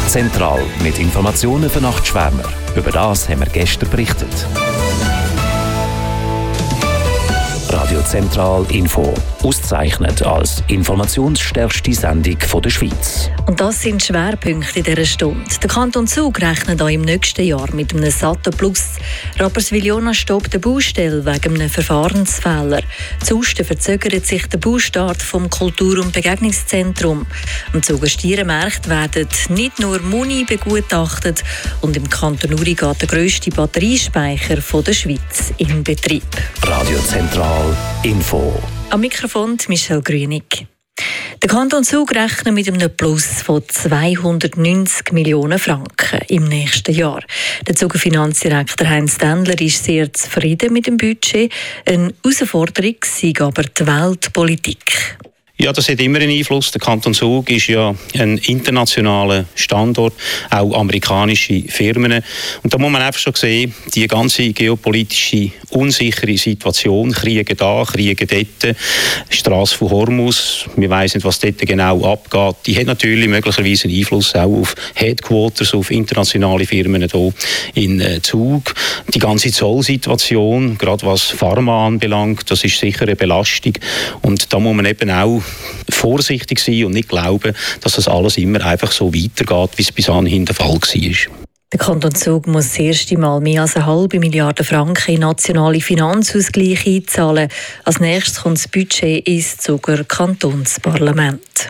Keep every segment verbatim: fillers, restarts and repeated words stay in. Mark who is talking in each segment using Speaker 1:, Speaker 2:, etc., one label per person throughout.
Speaker 1: Zentral mit Informationen für Nachtschwärmer. Über das haben wir gestern berichtet. Radio Zentral Info. Ausgezeichnet als informationsstärkste Sendung von der Schweiz.
Speaker 2: Und das sind Schwerpunkte in dieser Stunde. Der Kanton Zug rechnet auch im nächsten Jahr mit einem satten Plus. Rapperswil-Jona stoppt eine Baustelle wegen einem Verfahrensfehler. Zusten verzögert sich der Baustart vom Kultur- und Begegnungszentrum. Am Zuger Stierenmärkte werden nicht nur Muni begutachtet und im Kanton Uri geht der grösste Batteriespeicher von der Schweiz in Betrieb.
Speaker 1: Radio Zentral Info.
Speaker 2: Am Mikrofon Michelle Grünig. Der Kanton Zug rechnet mit einem Plus von zweihundertneunzig Millionen Franken im nächsten Jahr. Der Zuger Finanzdirektor Heinz Dendler ist sehr zufrieden mit dem Budget. Eine Herausforderung sei aber die Weltpolitik.
Speaker 3: Ja, das hat immer einen Einfluss. Der Kanton Zug ist ja ein internationaler Standort, auch amerikanische Firmen. Und da muss man einfach schon sehen, die ganze geopolitische, unsichere Situation, Kriege da, Kriege dort, Strasse von Hormuz, wir weiss nicht, was dort genau abgeht, die hat natürlich möglicherweise einen Einfluss auch auf Headquarters, auf internationale Firmen hier in Zug. Die ganze Zollsituation, gerade was Pharma anbelangt, das ist sicher eine Belastung. Und da muss man eben auch vorsichtig sein und nicht glauben, dass das alles immer einfach so weitergeht, wie es bis anhin der Fall war.
Speaker 2: Der Kanton Zug muss das erste Mal mehr als eine halbe Milliarde Franken in nationale Finanzausgleich einzahlen. Als nächstes kommt das Budget ins Zuger Kantonsparlament.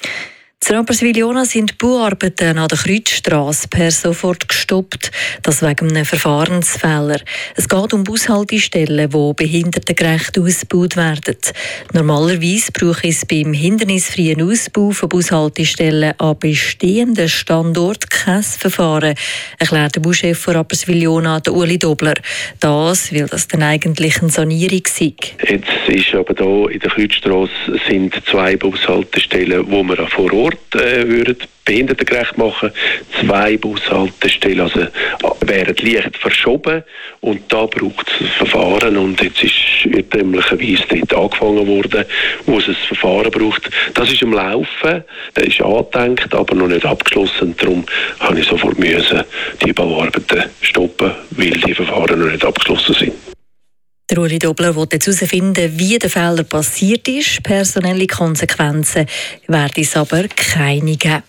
Speaker 2: In Rapperswil-Jona sind die Bauarbeiten an der Kreuzstrasse per sofort gestoppt. Das wegen einem Verfahrensfehler. Es geht um Bushaltestellen, die behindertengerecht ausgebaut werden. Normalerweise braucht es beim hindernisfreien Ausbau von Bushaltestellen an bestehenden Standorten kein Verfahren, erklärt der Bauchef von Rapperswil-Jona, Uli Dobler. Das, weil das dann eigentlich eine Sanierung sei.
Speaker 4: Jetzt ist aber hier in der Kreuzstrasse sind zwei Bushaltestellen, die wir vor Ort äh, würden behindertengerecht machen. Zwei Bushaltestellen also, wären leicht verschoben und da braucht es ein Verfahren und jetzt ist irrtümlicherweise dort angefangen worden, wo es ein Verfahren braucht. Das ist am Laufen, das ist angedenkt, aber noch nicht abgeschlossen. Darum habe ich sofort müssen die Bauarbeiten stoppen, weil die Verfahren noch nicht abgeschlossen sind.
Speaker 2: Der Uli Dobler will jetzt herausfinden, wie der Fehler passiert ist. Personelle Konsequenzen werden es aber keine geben.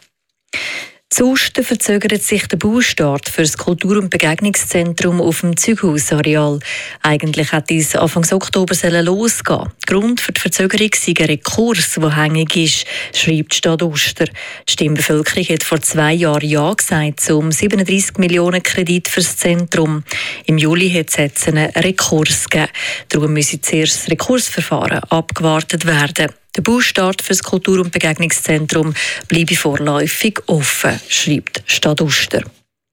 Speaker 2: Sonst verzögert sich der Baustart für das Kultur- und Begegnungszentrum auf dem Züghausareal. Eigentlich hätte es Anfang Oktober losgehen. Grund für die Verzögerung ist ein Rekurs, der hängig ist, schreibt die Stadt Uster. Die Stimmbevölkerung hat vor zwei Jahren Ja gesagt zum siebenunddreissig Millionen Kredit für das Zentrum. Im Juli hat es jetzt einen Rekurs gegeben. Darum müsse zuerst das Rekursverfahren abgewartet werden. Der Baustart für das Kultur- und Begegnungszentrum bleibe vorläufig offen, schreibt die Stadt Uster.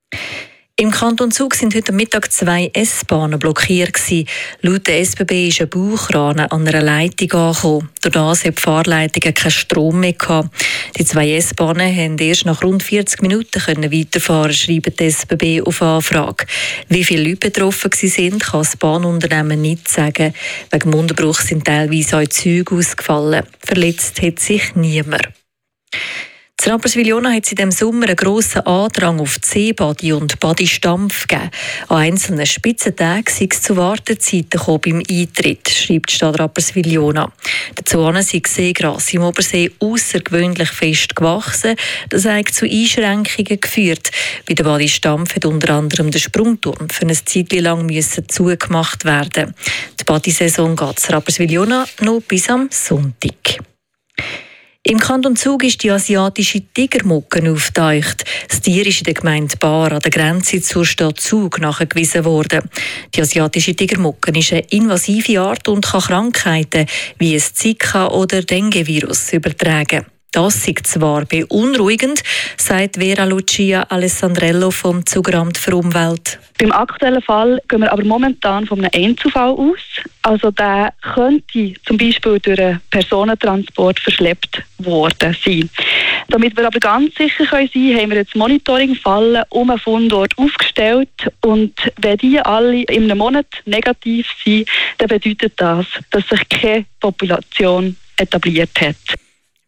Speaker 2: Im Kanton Zug sind heute Mittag zwei S-Bahnen blockiert gewesen. Laut der S B B ist ein Baukran an einer Leitung angekommen. Durch das haben die Fahrleitungen keinen Strom mehr gehabt. Die zwei S-Bahnen konnten erst nach rund vierzig Minuten weiterfahren, schreibt die S B B auf Anfrage. Wie viele Leute betroffen waren, kann das Bahnunternehmen nicht sagen. Wegen dem Unterbruch sind teilweise auch Züge ausgefallen. Verletzt hat sich niemand. In Rapperswil-Jona hat es in diesem Sommer einen grossen Andrang auf die Seebadi und Badistampf gegeben. An einzelnen Spitzentagen sei es zu Wartezeiten gekommen beim Eintritt, schreibt die Stadt Rapperswil-Jona. Dazu sei das Seegras im Obersee außergewöhnlich fest gewachsen. Das hat zu Einschränkungen geführt. Bei der Badistampf hat unter anderem der Sprungturm für eine Zeit lang müssen zugemacht werden. Die Badisaison geht in Rapperswil-Jona noch bis am Sonntag. Im Kanton Zug ist die asiatische Tigermücke aufgetaucht. Das Tier ist in der Gemeinde Baar an der Grenze zur Stadt Zug nachgewiesen worden. Die asiatische Tigermücke ist eine invasive Art und kann Krankheiten wie ein Zika- oder Dengue-Virus übertragen. Das ist zwar beunruhigend, sagt Vera Lucia Alessandrello vom Zugeramt für Umwelt.
Speaker 5: Beim aktuellen Fall gehen wir aber momentan von einem Einzelfall aus. Also der könnte zum Beispiel durch einen Personentransport verschleppt worden sein. Damit wir aber ganz sicher sein können, haben wir jetzt Monitoringfallen um einen Fundort aufgestellt. Und wenn die alle in einem Monat negativ sind, dann bedeutet das, dass sich keine Population etabliert hat.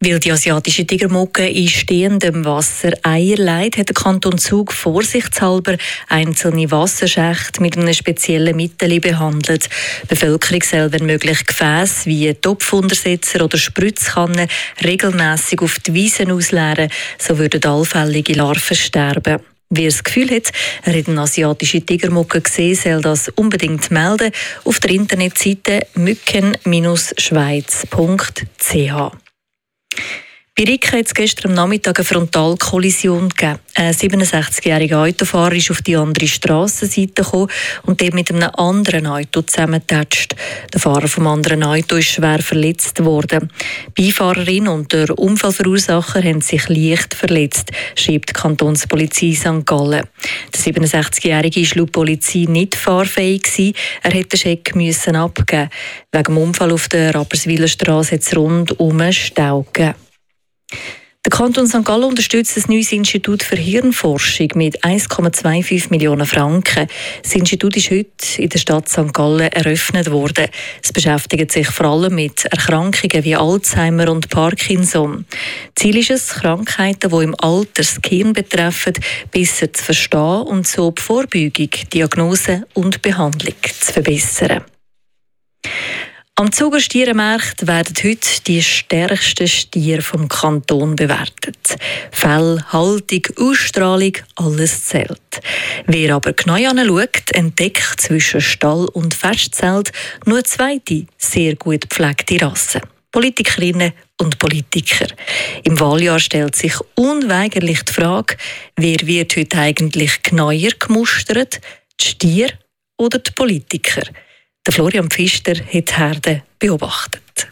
Speaker 2: Weil die asiatische Tigermücke in stehendem Wasser Eier legt, hat der Kanton Zug vorsichtshalber einzelne Wasserschächte mit einem speziellen Mittel behandelt. Die Bevölkerung soll, wenn möglich, Gefäße wie Topfuntersetzer oder Spritzkannen regelmässig auf die Wiesen ausleeren, so würden allfällige Larven sterben. Wer das Gefühl hat, er hat eine asiatische Tigermücke gesehen, soll das unbedingt melden auf der Internetseite mücken Bindestrich schweiz Punkt c h. Bei Ricke hat es gestern am Nachmittag eine Frontalkollision gegeben. Ein siebenundsechzigjähriger Autofahrer ist auf die andere Strassenseite gekommen und dort mit einem anderen Auto zusammengetatscht. Der Fahrer vom anderen Auto ist schwer verletzt worden. Die Beifahrerin und der Unfallverursacher haben sich leicht verletzt, schreibt die Kantonspolizei Sankt Gallen. Der siebenundsechzigjährige war laut Polizei nicht fahrfähig gewesen. Er hätte den Scheck müssen abgeben. Wegen dem Unfall auf der Rapperswiler Straße hat es rundum Stau gegeben. Der Kanton Sankt Gallen unterstützt das neues Institut für Hirnforschung mit eins Komma fünfundzwanzig Millionen Franken. Das Institut ist heute in der Stadt Sankt Gallen eröffnet worden. Es beschäftigt sich vor allem mit Erkrankungen wie Alzheimer und Parkinson. Ziel ist es, Krankheiten, die im Alter das Gehirn betreffen, besser zu verstehen und so die Vorbeugung, Diagnose und Behandlung zu verbessern. Am Zuger Stierenmarkt werden heute die stärksten Stiere vom Kanton bewertet. Fell, Haltung, Ausstrahlung, alles zählt. Wer aber genau hinschaut, entdeckt zwischen Stall und Festzelt nur eine zweite, sehr gut gepflegte Rasse. Politikerinnen und Politiker. Im Wahljahr stellt sich unweigerlich die Frage, wer wird heute eigentlich genauer gemustert, die Stiere oder die Politiker? Der Florian Pfister hat die Herde beobachtet.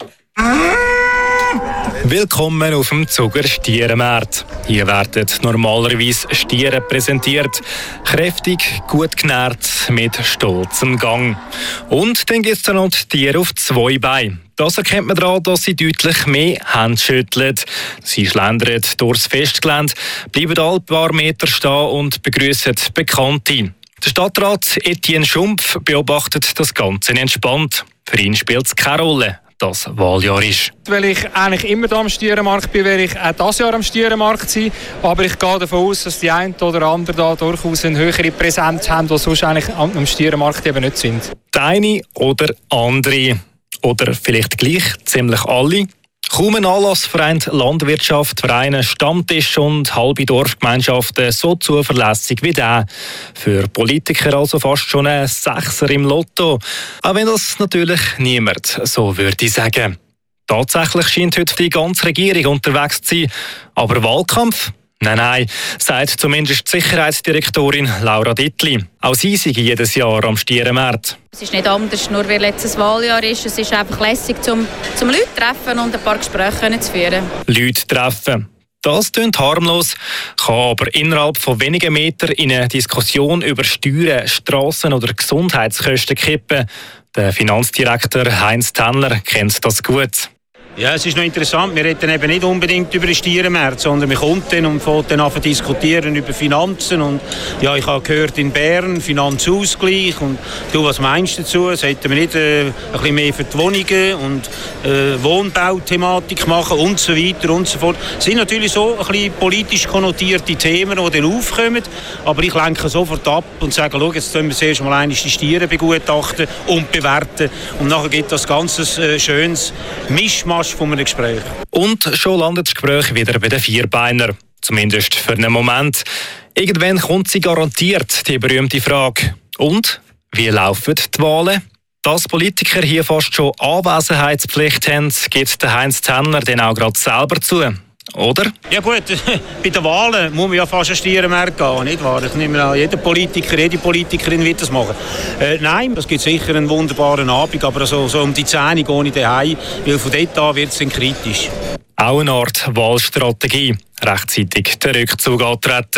Speaker 6: Willkommen auf dem Zuger Stierenmarkt. Hier werden normalerweise Stiere präsentiert. Kräftig, gut genährt, mit stolzem Gang. Und dann gibt es dann noch die Tiere auf zwei Beinen. Das erkennt man daran, dass sie deutlich mehr Hände schütteln. Sie schlendern durchs Festgelände, bleiben alle paar Meter stehen und begrüßen Bekannte. Der Stadtrat Etienne Schumpf beobachtet das Ganze entspannt. Für ihn spielt es keine Rolle, dass Wahljahr ist.
Speaker 7: Weil ich eigentlich immer da am Stierenmarkt bin, werde ich auch dieses Jahr am Stierenmarkt sein. Aber ich gehe davon aus, dass die einen oder anderen da durchaus eine höhere Präsenz haben, die sonst eigentlich am Stierenmarkt eben nicht sind.
Speaker 6: Die eine oder andere. Oder vielleicht gleich ziemlich alle. Kaum ein Anlass vereint Landwirtschaft, Vereine, Stammtisch und halbe Dorfgemeinschaften so zuverlässig wie der. Für Politiker also fast schon ein Sechser im Lotto. Auch wenn das natürlich niemand so würde sagen. Tatsächlich scheint heute die ganze Regierung unterwegs zu sein. Aber Wahlkampf? Nein, nein, sagt zumindest die Sicherheitsdirektorin Laura Dittli. Auch sie sei jedes Jahr am Stierenmarkt.
Speaker 8: Es ist nicht anders, nur weil letztes Wahljahr ist. Es ist einfach lässig, zum, zum Leute treffen und ein paar Gespräche zu führen. Leute
Speaker 6: treffen. Das klingt harmlos, kann aber innerhalb von wenigen Metern in eine Diskussion über Steuern, Strassen oder Gesundheitskosten kippen. Der Finanzdirektor Heinz Tennler kennt das gut.
Speaker 3: Ja, es ist noch interessant, wir reden eben nicht unbedingt über den Stierenmarkt, sondern wir kommen dann und fangen dann an zu diskutieren über Finanzen. Und ja, ich habe gehört in Bern Finanzausgleich und du, was meinst du dazu? Sollten wir nicht äh, ein bisschen mehr für die Wohnungen und äh, Wohnbauthematik machen und so weiter und so fort. Es sind natürlich so ein bisschen politisch konnotierte Themen, die dann aufkommen, aber ich lenke sofort ab und sage, schau, jetzt müssen wir zuerst mal einmal die Stiere begutachten und bewerten und nachher gibt das ganz äh, schönes Mischmasch von einem Gespräch.
Speaker 6: Und schon landet das Gespräch wieder bei den Vierbeinern. Zumindest für einen Moment. Irgendwann kommt sie garantiert, die berühmte Frage. Und? Wie laufen die Wahlen? Dass Politiker hier fast schon Anwesenheitspflicht haben, gibt der Heinz Tennler dann auch gerade selber zu. Oder?
Speaker 3: Ja gut, bei den Wahlen muss man ja fast an Stierenmarkt gehen, nicht wahr? Ich nehme an, jeder Politiker, jede Politikerin wird das machen. Äh, nein, es gibt sicher einen wunderbaren Abend, aber so, so um die zehn Uhr gehe ich daheim, weil von dort an wird es dann kritisch.
Speaker 6: Auch eine Art Wahlstrategie. Rechtzeitig den Rückzug antreten.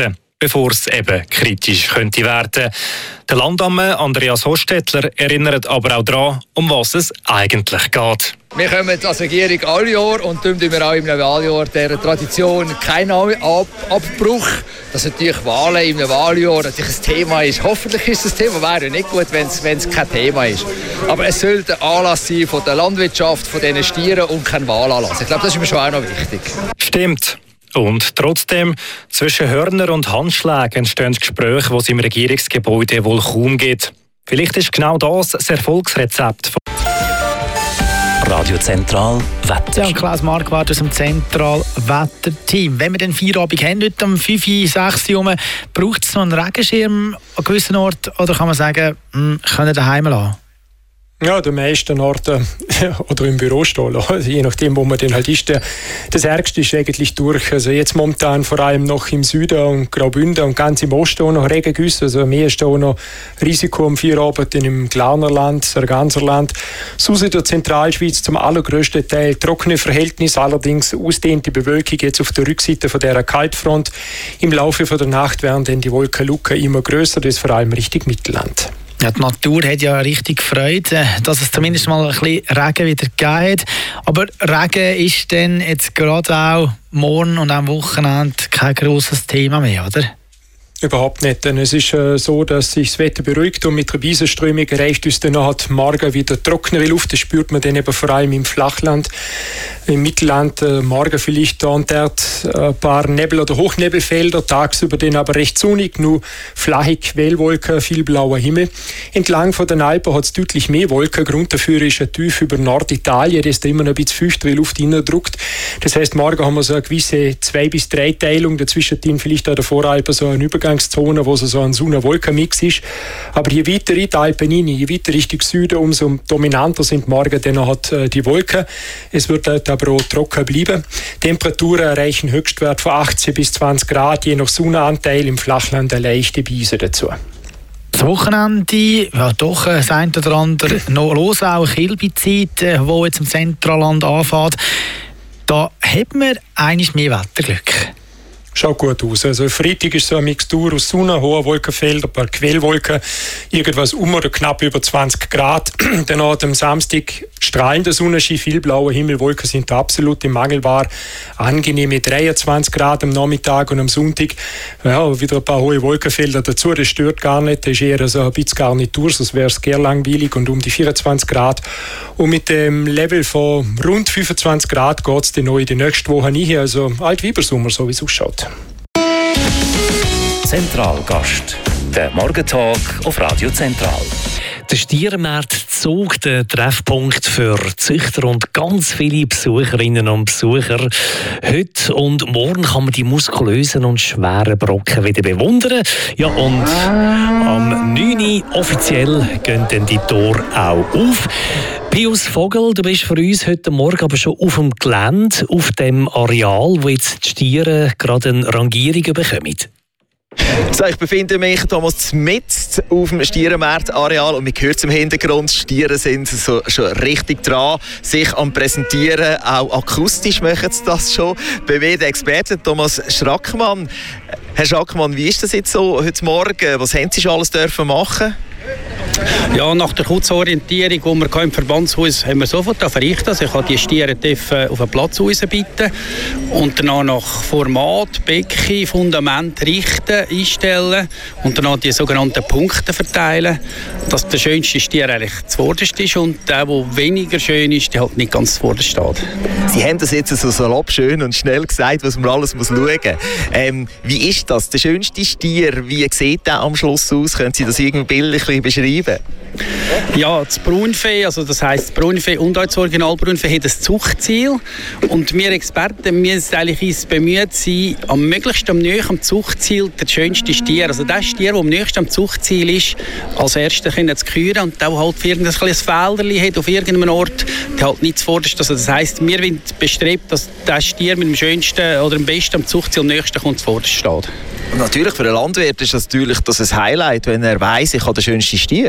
Speaker 6: bevor es eben kritisch könnte werden. Der Landamme Andreas Hostetler erinnert aber auch daran, um was es eigentlich geht.
Speaker 9: Wir kommen als Regierung alle Jahr und tun wir auch im Wahljahr dieser Tradition keinen Ab- Abbruch. Dass natürlich Wahlen im Wahljahr natürlich ein Thema ist. Hoffentlich ist das Thema, wäre nicht gut, wenn es kein Thema ist. Aber es soll der Anlass sein von der Landwirtschaft, von diesen Stieren und kein Wahlanlass. Ich glaube, das ist mir schon auch noch wichtig.
Speaker 6: Stimmt. Und trotzdem, zwischen Hörner und Handschlägen entstehen Gespräche, die es im Regierungsgebäude wohl kaum gibt. Vielleicht ist genau das das Erfolgsrezept.
Speaker 1: Radio Zentral Wetter.
Speaker 10: Ja, Klaus Marquardt aus dem Zentral Wetterteam. Wenn wir den Feierabend haben, heute um fünf, sechs Uhr, braucht es noch einen Regenschirm an gewissen Orten oder kann man sagen, wir können daheim lassen?
Speaker 11: Ja, den meisten Orten oder im Büro stehen lassen, je nachdem, wo man dann halt ist. Das Ärgste ist eigentlich durch. Also jetzt momentan vor allem noch im Süden und Graubünden und ganz im Osten auch noch Regengüsse. Also am ehesten auch noch Risiko am Feierabend im Glarnerland, Sarganserland. Sonst in der Zentralschweiz zum allergrößten Teil trockene Verhältnisse, allerdings ausdehnte Bewölkung jetzt auf der Rückseite von dieser Kaltfront. Im Laufe von der Nacht werden dann die Wolkenluken immer grösser, das ist vor allem Richtung Mittelland.
Speaker 10: Ja, die Natur hat ja richtig Freude, dass es zumindest mal ein bisschen Regen wieder gegeben hat. Aber Regen ist dann jetzt gerade auch morgen und am Wochenende kein grosses Thema mehr, oder?
Speaker 11: Überhaupt nicht, denn es ist äh, so, dass sich das Wetter beruhigt und mit der Wiesenströmung erreicht uns dann halt morgen wieder trockenere Luft. Das spürt man dann eben vor allem im Flachland, im Mittelland. Äh, morgen vielleicht da und dort ein paar Nebel- oder Hochnebelfelder, tagsüber dann aber recht sonnig, nur flache Quellwolken, viel blauer Himmel. Entlang von den Alpen hat es deutlich mehr Wolken. Grund dafür ist ein Tief über Norditalien, das da immer noch ein bisschen feuchtere Luft hineindrückt. Das heisst, morgen haben wir so eine gewisse zwei- bis drei Teilung, dazwischen vielleicht auch der Voralpen so eine Übergang Zone, wo so ein Sonne-Wolken-Mix ist. Aber je weiter in die Alpen rein, je weiter Richtung Süden, umso dominanter sind morgen dann hat äh, die Wolken. Es wird halt aber auch trocken bleiben. Temperaturen erreichen Höchstwert von achtzehn bis zwanzig Grad, je nach Sonnenanteil, im Flachland eine leichte Brise dazu.
Speaker 10: Das Wochenende, ja doch, das eine oder andere noch los, auch Kilbezeit, wo jetzt im Zentralland anfängt. Da hat man eigentlich mehr Wetterglück.
Speaker 11: Schaut gut aus. Also Freitag ist so eine Mixtur aus Sonne, hoher Wolkenfelder, ein paar Quellwolken, irgendwas um oder knapp über zwanzig Grad. Dann hat am Samstag strahlender Sonnenschein, viel blauer Himmel, Wolken sind absolut im Mangelbar. Angenehme dreiundzwanzig Grad am Nachmittag und am Sonntag ja, wieder ein paar hohe Wolkenfelder dazu. Das stört gar nicht, das ist eher so ein bisschen Garnitur, sonst wäre es sehr langweilig und um die vierundzwanzig Grad. Und mit dem Level von rund fünfundzwanzig Grad geht es dann noch in die nächste Woche rein. Also alt wie über Sommer, so wie es ausschaut.
Speaker 1: Zentralgast. Der Morgentalk auf Radio Zentral.
Speaker 12: Der Stierenmarkt Zug, der Treffpunkt für Züchter und ganz viele Besucherinnen und Besucher. Heute und morgen kann man die muskulösen und schweren Brocken wieder bewundern. Ja, und am neun Uhr offiziell gehen dann die Tore auch auf. Pius Vogel, du bist für uns heute Morgen aber schon auf dem Gelände, auf dem Areal, wo jetzt die Stiere gerade eine Rangierung bekommen.
Speaker 13: So, ich befinde mich Thomas mitten auf dem Stierenmarkt-Areal und man hört im Hintergrund, die Stiere sind so, schon richtig dran, sich am Präsentieren. Auch akustisch machen sie das schon. Bei mir der Experte Thomas Schrackmann. Herr Schrackmann, wie ist das jetzt so heute Morgen? Was haben Sie schon alles dürfen machen?
Speaker 14: Ja, nach der kurzen Orientierung, die wir im Verbandshaus haben wir sofort verrichtet. Also ich habe die Stiere auf den Platz bitten und danach nach Format, Becken, Fundament richten, einstellen und danach die sogenannten Punkte verteilen, dass der schönste Stier eigentlich zuvorderst ist und der, der weniger schön ist, der halt nicht ganz zuvorderst steht.
Speaker 13: Sie haben das jetzt so salopp schön und schnell gesagt, was man alles muss schauen muss. Ähm, wie ist das? Der schönste Stier, wie sieht der am Schluss aus? Können Sie das irgendwie bildlich beschreiben?
Speaker 14: Ja, das Braunvieh, also das heisst, das Braunvieh und auch das Originalbraunvieh hat ein Zuchtziel. Und wir Experten müssen eigentlich uns bemüht sein, am möglichst am nächsten am Zuchtziel der schönste Stier, also der Stier, der am nächsten am Zuchtziel ist, als erster zu küren und der halt irgendein kleines Fälderchen hat auf irgendeinem Ort, der halt nicht zuvorderst. Also das heisst, wir wollen bestreben, dass der Stier mit dem schönsten oder am besten am Zuchtziel am nächsten kommt zuvorderst steht.
Speaker 13: Und natürlich für einen Landwirt ist das natürlich das ein Highlight, wenn er weiss, ich habe den schönsten Stier.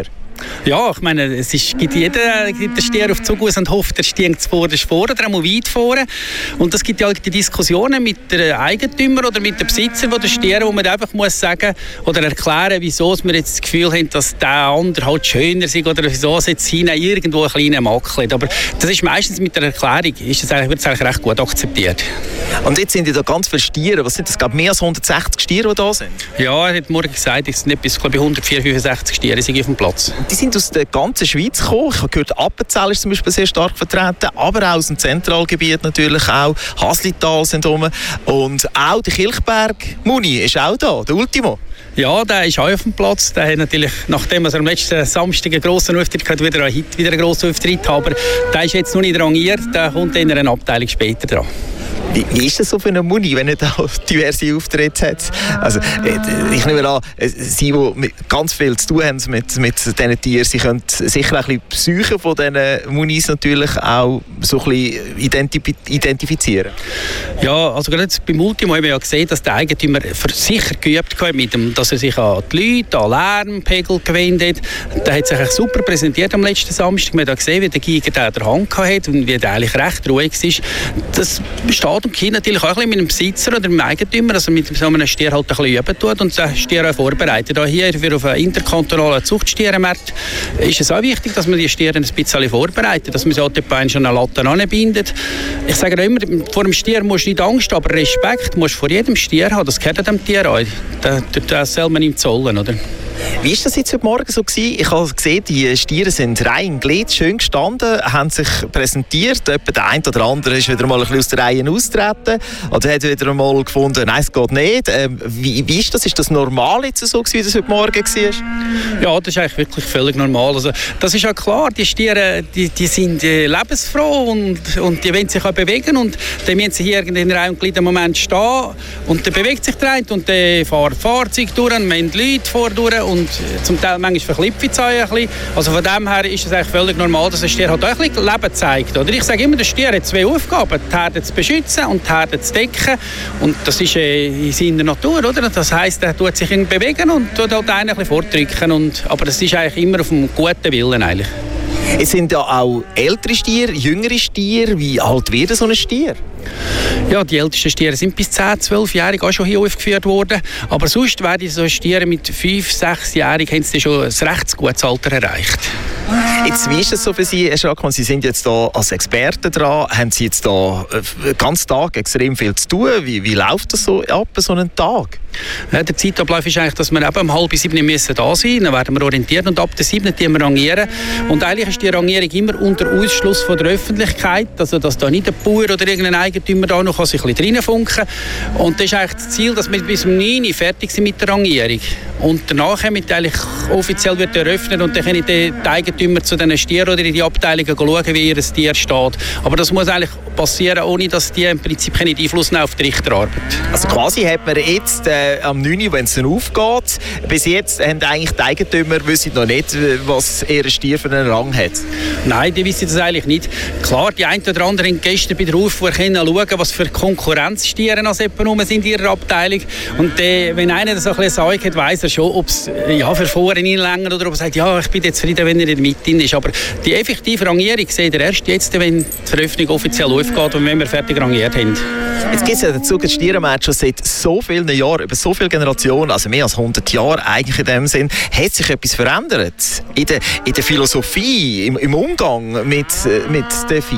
Speaker 14: Ja, ich meine, es ist, gibt jeder gibt den Stier auf den Zug aus und hofft, er stieg zuvorderst vor oder auch weit vor. Und es gibt ja die Diskussionen mit den Eigentümern oder mit den Besitzern der Stiere, wo man einfach muss sagen oder erklären, wieso wir jetzt das Gefühl haben, dass der andere halt schöner ist oder wieso es jetzt hinein irgendwo einen kleinen Makel hat. Aber das ist meistens mit der Erklärung, ist das eigentlich, wird es eigentlich recht gut akzeptiert.
Speaker 13: Und jetzt sind ja da ganz viele Stiere. Was sind das? Mehr als hundertsechzig Stiere, die da sind?
Speaker 14: Ja, er hat morgen gesagt, es sind bis hundertvier, fünfundsechzig Stiere sind auf dem Platz.
Speaker 13: Die sind aus der ganzen Schweiz gekommen. Ich habe gehört, Appenzell ist zum Beispiel sehr stark vertreten, aber auch aus dem Zentralgebiet natürlich auch. Haslital sind rum. Und auch der Kilchberg-Muni ist auch da, der Ultimo.
Speaker 14: Ja, der ist auch auf dem Platz. Der hat natürlich, nachdem er am letzten Samstag einen grossen Auftritt hatte, wieder einen, wieder einen grossen Auftritt. Aber der ist jetzt noch nicht rangiert, der kommt in einer Abteilung später dran.
Speaker 13: Wie, wie ist das so für eine Muni, wenn er da diverse Auftritte hat? Also, ich nehme an, Sie, die ganz viel zu tun haben mit, mit diesen Tieren, Sie können sicher auch ein bisschen die Psyche von diesen Munis natürlich auch so ein bisschen identif- identifizieren.
Speaker 14: Ja, also gerade beim Ultimo haben wir ja gesehen, dass der Eigentümer sicher geübt hat mit dem, dass er sich an die Leute, an Lärmpegel gewendet hat. Der hat sich super präsentiert am letzten Samstag. Wir haben gesehen, wie der Giger der der Hand hatte und wie der eigentlich recht ruhig ist. Das steht und Kind natürlich auch ein bisschen mit dem Besitzer oder dem Eigentümer, dass er mit so einem Stier halt ein bisschen üben tut und den Stier auch vorbereitet. Auch hier für auf einen interkantonalen Zuchtstierenmarkt ist es auch wichtig, dass man die Stiere ein bisschen vorbereitet, dass man sie halt schon eine Latte anbindet. Ich sage auch immer, vor dem Stier musst du nicht Angst, aber Respekt musst du vor jedem Stier haben. Das gehört dem Tier auch. Das, das soll man ihm zollen, oder?
Speaker 13: Wie war das jetzt heute Morgen so gewesen? Ich habe gesehen, die Stiere sind rein glied, schön gestanden, haben sich präsentiert. Etwa der eine oder andere ist wieder mal ein bisschen aus der Reihe austreten oder hat wieder mal gefunden, nein, es geht nicht. Ähm, wie, wie ist das? Ist das normal jetzt so gewesen, wie das heute Morgen war?
Speaker 14: Ja, das ist eigentlich wirklich völlig normal. Also, das ist ja klar, die Stiere die, die sind äh, lebensfroh und, und die wollen sich auch bewegen und dann müssen sie hier in Reihe und Glied einen Moment stehen und dann bewegt sich der eine und dann fahren Fahrzeuge durch, und man die Leute vor durch und zum Teil manchmal verklippt es ein bisschen. Also von dem her ist es eigentlich völlig normal, dass der Stier halt auch ein bisschen Leben zeigt. Oder? Ich sage immer, der Stier hat zwei Aufgaben, die Herde zu beschützen und die Herde zu decken. Und das ist äh, in seiner Natur. Oder? Das heisst, er tut sich bewegen und tut halt einen ein bisschen vordrücken. Und, aber das ist eigentlich immer auf dem guten Willen eigentlich.
Speaker 13: Es sind ja auch ältere Stiere, jüngere Stiere. Wie alt wird so ein Stier?
Speaker 14: Ja, die ältesten Stiere sind bis zehn, zwölfjährig auch schon hier aufgeführt worden. Aber sonst werden so Stiere mit fünf, sechsjährig haben sie schon ein recht gutes Alter erreicht.
Speaker 13: Jetzt, wie ist das so für Sie, Herr Schrackmann? Sie sind jetzt da als Experte dran. Haben Sie jetzt da den ganzen Tag extrem viel zu tun? Wie, wie läuft das so ab, so einen Tag?
Speaker 14: Ja, der Zeitablauf ist eigentlich, dass wir eben um halb sieben müssen da sein müssen. Dann werden wir orientiert und ab der sieben wir rangieren. Und eigentlich ist die Rangierung immer unter Ausschluss von der Öffentlichkeit. Also, dass da nicht ein Bauer oder irgendein Eigentümer da noch sich ein bisschen reinfunken kann. Und das ist eigentlich das Ziel, dass wir bis um neun Uhr fertig sind mit der Rangierung. Und danach wird eigentlich offiziell wird eröffnet und dann können die Eigentümer zu diesen Stieren oder in die Abteilungen schauen, wie ihr Tier steht. Aber das muss eigentlich passieren, ohne dass die im Prinzip keinen Einfluss nehmen auf die Richterarbeit.
Speaker 13: Also quasi hat man jetzt äh, am neun Uhr, wenn es dann aufgeht, bis jetzt haben eigentlich die Eigentümer wissen noch nicht, was ihr Stier für einen Rang hat.
Speaker 14: Nein, die wissen das eigentlich nicht. Klar, die einen oder anderen haben gestern bei der Auffuhr können schauen, was für Konkurrenzstiere als sind in ihrer Abteilung. Und äh, wenn einer das so ein bisschen sagt, hat, weiss er schon, ob es ja, für vorne hinlängert oder ob er sagt, ja, ich bin jetzt zufrieden, wenn er in der Mitte ist. Aber die effektive Rangierung seht ihr erst jetzt, wenn die Eröffnung offiziell aufgeht und wenn wir fertig rangiert haben.
Speaker 13: Jetzt gibt es ja dazu den Stierenmarkt schon seit so vielen Jahren, über so viele Generationen, also mehr als hundert Jahre eigentlich in dem Sinn. Hat sich etwas verändert in der, in der Philosophie, im, im Umgang mit, mit den Vieh?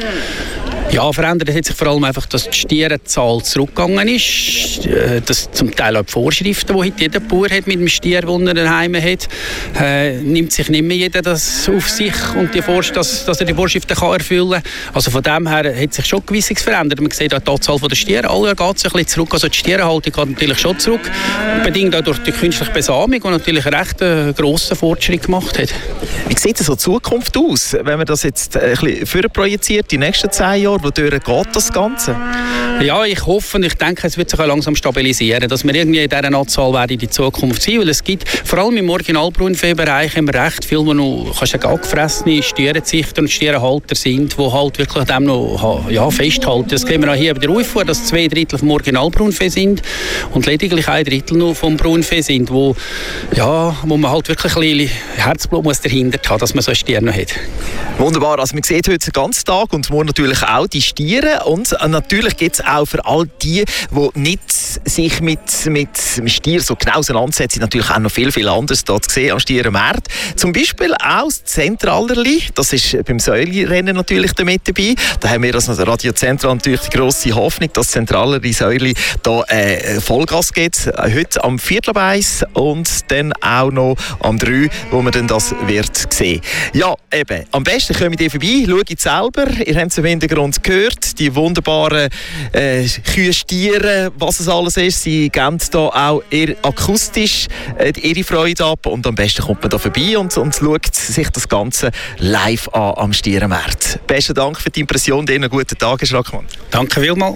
Speaker 14: Ja, verändert hat sich vor allem einfach, dass die Stierenzahl zurückgegangen ist. Dass zum Teil auch die Vorschriften, die heute jeder Bauer hat mit dem Stier, den er daheim hat, äh, nimmt sich nicht mehr jeder das auf sich und die Vor- dass, dass er die Vorschriften kann erfüllen kann. Also von dem her hat sich schon gewisses verändert. Man sieht auch die Anzahl der Stiere, alle geht es ein bisschen zurück. Also die Stierenhaltung geht natürlich schon zurück, bedingt auch durch die künstliche Besamung, die natürlich einen recht äh, grossen Fortschritt gemacht hat.
Speaker 13: Wie sieht so die Zukunft aus, wenn man das jetzt ein bisschen vorprojiziert, die nächsten zehn Jahre? Jahren? Wodurch geht das Ganze?
Speaker 14: Ja, ich hoffe und ich denke, es wird sich auch langsam stabilisieren, dass wir irgendwie in dieser Anzahl werden in die Zukunft sein, weil es gibt, vor allem im Originalbraunviehbereich, haben wir recht viel, wo noch kannst du gefressene Stierenzüchter und Stierenhalter sind, die halt wirklich dem noch ja, festhalten. Das sehen wir auch hier bei der U F U, dass zwei Drittel vom Originalbraunvieh sind und lediglich ein Drittel noch vom Braunvieh sind, wo, ja, wo man halt wirklich ein bisschen Herzblut muss dahinter haben, dass man so einen Stier noch hat.
Speaker 13: Wunderbar, also man sieht heute den ganzen Tag und morgen natürlich auch die Stiere und natürlich gibt es auch für all die, die nicht sich mit, mit dem Stier so genau auseinandersetzen, natürlich auch noch viel, viel anderes hier zu sehen am Stierenmarkt. Zum Beispiel auch das Zentralerli, das ist beim Säuli-Rennen natürlich damit dabei. Da haben wir als Radio Zentral natürlich die grosse Hoffnung, dass das Zentralerli Säuli da äh, Vollgas gibt. Heute am Viertel ab eins und dann auch noch am drei, wo man dann das wird sehen. Ja, eben, am besten kommt ihr vorbei, schaut selber, ihr habt es im Hintergrund gehört, die wunderbaren äh, Kühe, Stiere, was es alles ist. Sie geben da auch eher akustisch äh, ihre Freude ab und am besten kommt man da vorbei und, und schaut sich das Ganze live an am Stierenmarkt. Besten Dank für die Impression, dir einen guten Tag, Herr Schrackmann.
Speaker 14: Danke vielmals.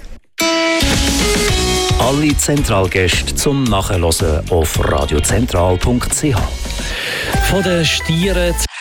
Speaker 1: Alle Zentralgäste zum Nachhören auf radiozentral punkt c h.
Speaker 12: Von den Stieren